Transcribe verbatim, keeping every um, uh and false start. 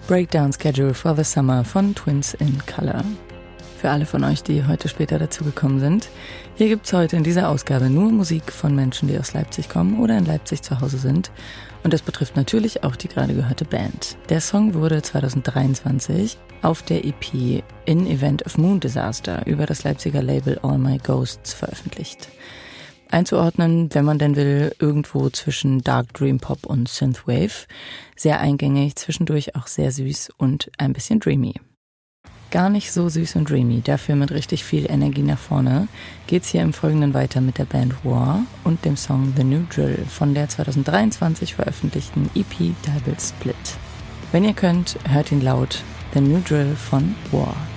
Breakdown Schedule for the Summer von Twins in Color. Für alle von euch, die heute später dazugekommen sind, hier gibt's heute in dieser Ausgabe nur Musik von Menschen, die aus Leipzig kommen oder in Leipzig zu Hause sind. Und das betrifft natürlich auch die gerade gehörte Band. Der Song wurde zwanzig dreiundzwanzig auf der E P In Event of Moon Disaster über das Leipziger Label All My Ghosts veröffentlicht. Einzuordnen, wenn man denn will, irgendwo zwischen Dark Dream Pop und Synthwave. Sehr eingängig, zwischendurch auch sehr süß und ein bisschen dreamy. Gar nicht so süß und dreamy, dafür mit richtig viel Energie nach vorne, geht's hier im Folgenden weiter mit der Band War und dem Song The New Drill von der zwanzig dreiundzwanzig veröffentlichten E P Double Split. Wenn ihr könnt, hört ihn laut, The New Drill von War.